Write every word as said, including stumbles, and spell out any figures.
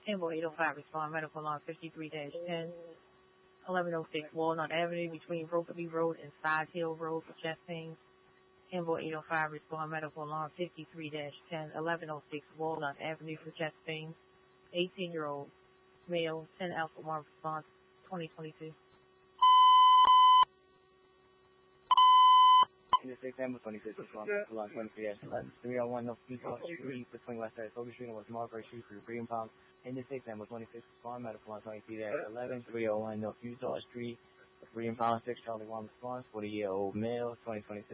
Campbell eight oh five respond medical line fifty-three dash ten. eleven oh six Walnut Avenue between Rokeby Road and Side Hill Road for chest pains. Campbell eight oh five respond medical line fifty-three dash ten. eleven oh six Walnut Avenue for chest pains. eighteen year old male, ten Alpha one response, twenty twenty-two. six Amber twenty-six response, line twenty-three dash eleven. three oh one North Peacock Street between West Side Focus Street and West Marbury Street for Freedom Pound. six Amber twenty-six response, medical line twenty-three dash eleven. three oh one North Peacock Street, Freedom Pound, six Charlie one response, forty year old male, twenty twenty-two.